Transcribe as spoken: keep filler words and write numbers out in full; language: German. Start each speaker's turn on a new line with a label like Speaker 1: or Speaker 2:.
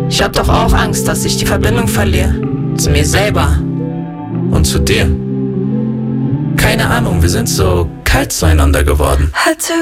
Speaker 1: Ich hab doch auch Angst, dass ich die Verbindung verliere. Zu mir selber.
Speaker 2: Und zu dir. Keine Ahnung, wir sind so kalt zueinander geworden.
Speaker 3: Hatte